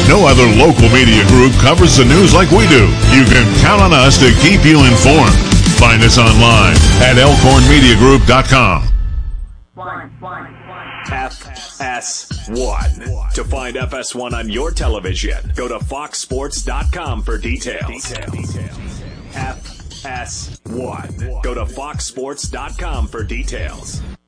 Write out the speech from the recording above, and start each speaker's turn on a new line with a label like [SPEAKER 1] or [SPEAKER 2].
[SPEAKER 1] No other local media group covers the news like we do. You can count on us to keep you informed. Find us online at elkhornmediagroup.com.
[SPEAKER 2] FS1. To find FS1 on your television, go to foxsports.com for details. FS1. Go to foxsports.com for details.